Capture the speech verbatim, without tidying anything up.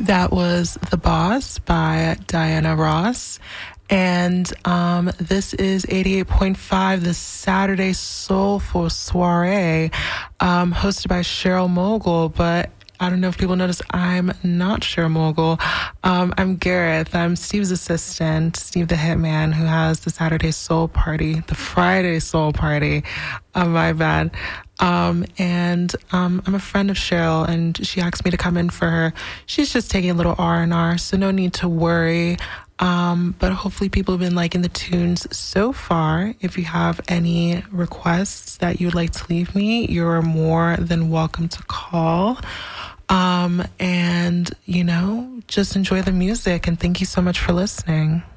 That was The Boss by Diana Ross. And um, this is eighty-eight point five, the Saturday Soulful Soiree, um, hosted by Cheryl Mogul. But I don't know if people notice, I'm not Cheryl Mogul. Um, I'm Gareth. I'm Steve's assistant, Steve the Hitman, who has the Saturday Soul Party, the Friday Soul Party. Oh, my bad. Um, and um, I'm a friend of Cheryl, and she asked me to come in for her. She's just taking a little R and R, so no need to worry. Um, but hopefully people have been liking the tunes so far. If you have any requests that you would like to leave me, you're more than welcome to call. Um, and, you know, just enjoy the music, and thank you so much for listening.